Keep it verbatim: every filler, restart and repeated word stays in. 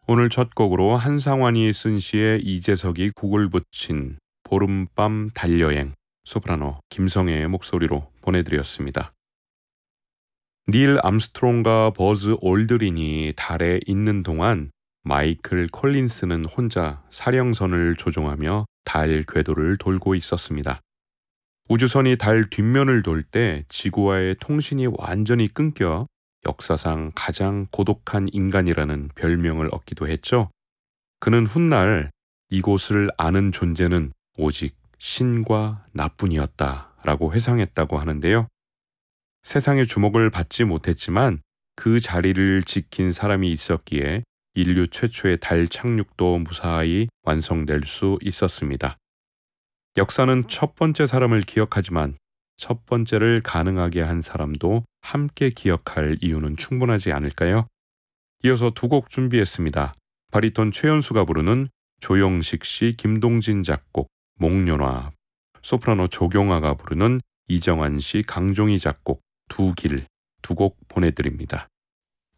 오늘 첫 곡으로 한상환이 쓴 시에 이재석이 곡을 붙인 보름밤 달여행, 소프라노 김성애의 목소리로 보내드렸습니다. 닐 암스트롱과 버즈 올드린이 달에 있는 동안 마이클 콜린스는 혼자 사령선을 조종하며 달 궤도를 돌고 있었습니다. 우주선이 달 뒷면을 돌 때 지구와의 통신이 완전히 끊겨 역사상 가장 고독한 인간이라는 별명을 얻기도 했죠. 그는 훗날 이곳을 아는 존재는 오직 신과 나뿐이었다라고 회상했다고 하는데요. 세상의 주목을 받지 못했지만 그 자리를 지킨 사람이 있었기에 인류 최초의 달 착륙도 무사히 완성될 수 있었습니다. 역사는 첫 번째 사람을 기억하지만 첫 번째를 가능하게 한 사람도 함께 기억할 이유는 충분하지 않을까요? 이어서 두 곡 준비했습니다. 바리톤 최연수가 부르는 조영식 씨, 김동진 작곡, 목련화, 소프라노 조경아가 부르는 이정환 씨, 강종희 작곡, 두 길, 두 곡 보내드립니다.